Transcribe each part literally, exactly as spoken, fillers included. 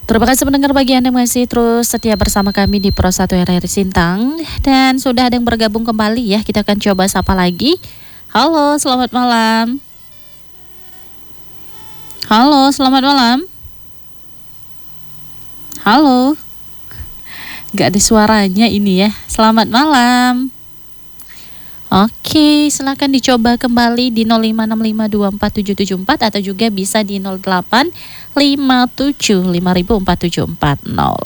Terima kasih pendengar bagi Anda yang masih terus setia bersama kami di Pro satu R R I Sintang. Dan sudah ada yang bergabung kembali ya, kita akan coba sapa lagi. Halo, selamat malam. Halo, selamat malam. Halo. Gak ada suaranya ini ya. Selamat malam. Oke, silakan dicoba kembali di nol lima enam lima dua empat tujuh tujuh empat atau juga bisa di nol delapan lima tujuh lima empat tujuh empat nol.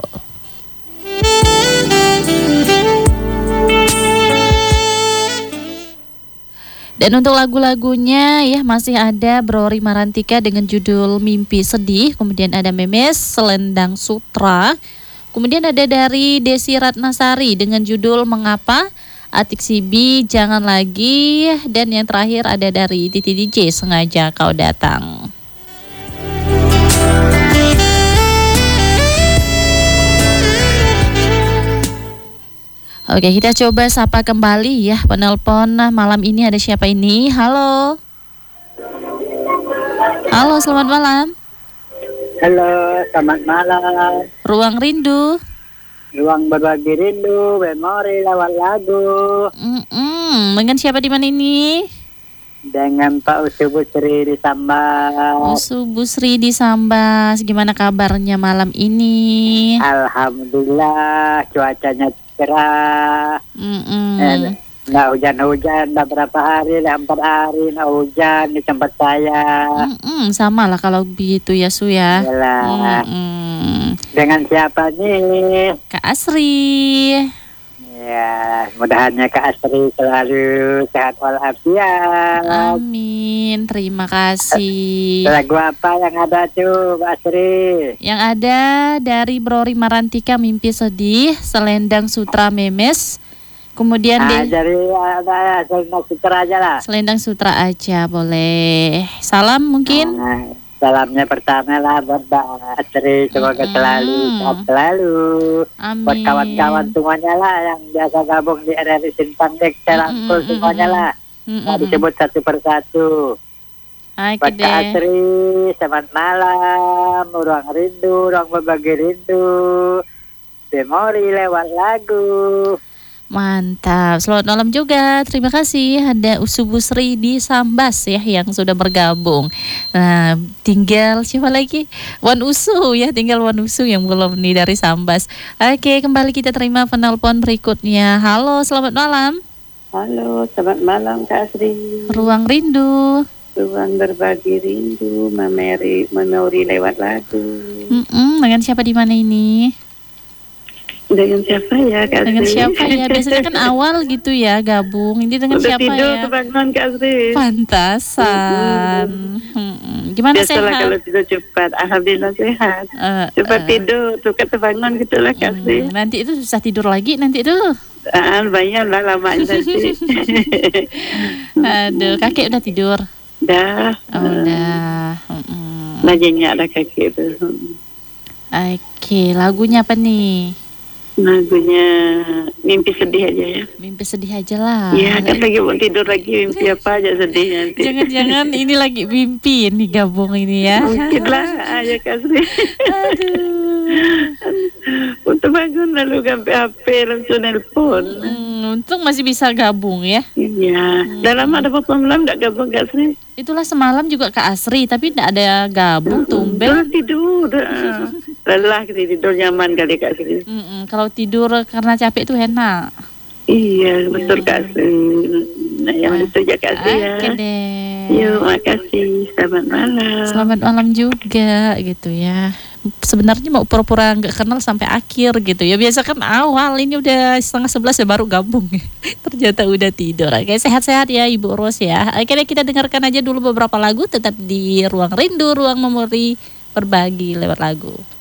Dan untuk lagu-lagunya ya masih ada Bro Rima Rantika dengan judul Mimpi Sedih, kemudian ada Memes Selendang Sutra, kemudian ada dari Desi Ratnasari dengan judul Mengapa, Atik Sibi Jangan Lagi, dan yang terakhir ada dari Titi D J Sengaja Kau Datang. Oke, kita coba sapa kembali ya penelpon malam ini. Ada siapa ini? Halo. Halo, selamat malam. Halo, selamat malam. Ruang Rindu. Ruang berbagi rindu, memori lewat lagu. Mm-mm. Dengan siapa di mana ini? Dengan Pak Usu Busri di Sambas. Usu Busri di Sambas. Gimana kabarnya malam ini? Alhamdulillah, cuacanya cerah. Eh, nggak hujan-hujan, udah berapa hari, udah empat hari nggak hujan di tempat saya. Mm-mm. Sama lah kalau begitu ya Su ya. Yalah. Mm-mm. Dengan siapa nih? Kak Asri. Ya, mudahannya Kak Asri selalu sehat walafiat. Amin, terima kasih. Lagu apa yang ada tuh, Mbak Asri? Yang ada dari Bro Rima Rantika Mimpi Sedih, Selendang Sutra Memes. Kemudian Ah, deh jadi ada Selendang Sutra aja lah. Selendang Sutra aja boleh. Salam mungkin. Nah, salamnya pertama lah buat Mbak Asri, semoga Mm-mm. selalu sehat selalu. Amin. Buat kawan-kawan semuanya lah yang biasa gabung di R R I Sintang Dek, saya rangkul Mm-mm. semuanya lah. Mm-mm. Nah, disebut satu persatu. Oke Buat Kak deh. Asri, selamat malam. Ruang rindu, ruang berbagi rindu. Memori lewat lagu. Mantap, selamat malam juga. Terima kasih ada Usu Busri di Sambas ya yang sudah bergabung. Nah, tinggal siapa lagi? Wan Usu ya, tinggal Wan Usu yang belum nih dari Sambas. Oke, kembali kita terima penelpon berikutnya. Halo, selamat malam. Halo, selamat malam Kak Asri. Ruang Rindu. Ruang berbagi rindu, memori memori lewat lagu. Mm-mm, dengan siapa di mana ini? Dengan siapa ya Kak Asri? Dengan siapa ya? Biasanya kan awal gitu ya gabung. Ini dengan Udah siapa tidur ya? kebangun Kak Asri. Pantasan. Mm-mm. Gimana Biasalah sehat? kalau tidur cepat. Alhamdulillah sehat. Uh, Cepat uh, tidur, suka terbangun gitulah Kak Asri. hmm, nanti itu susah tidur lagi nanti itu. Ah, banyak lah lamanya nanti. Aduh, kakek udah tidur. Dah. Oh, udah. Mm-mm. Banyak lah kaki itu. Oke, lagunya apa nih? Lagunya Mimpi Sedih aja ya. Mimpi sedih aja lah. Iya, kan lagi mau tidur lagi mimpi apa aja sedih nanti. Jangan-jangan ini lagi mimpi ini gabung ini ya. Mungkin lah, ya Kak Sri. Aduh. Untuk bangun lalu gampai H P langsung nelpon. Hmm, untung masih bisa gabung ya. Iya. Dah lama ada berapa malam tak gabung Kak Sri? Itulah semalam juga Kak Asri, tapi tidak ada gabung, Dah tumben. tidur. dah. Lelah kita tidur nyaman kali Kak Sri. Mm-mm, kalau tidur karena capek itu enak. Iya, betul Kak Sri. Nah, yang itu aja Kak Sri ya. Oke deh. Yuk, makasih. Selamat malam. Selamat malam juga gitu ya. Sebenarnya mau pura-pura nggak kenal sampai akhir gitu ya. Biasa kan awal, ini udah setengah sebelas ya baru gabung. Ternyata udah tidur. Oke, sehat-sehat ya Ibu Ros ya. Oke deh, kita dengarkan aja dulu beberapa lagu. Tetap di Ruang Rindu, Ruang Memori, berbagi lewat lagu.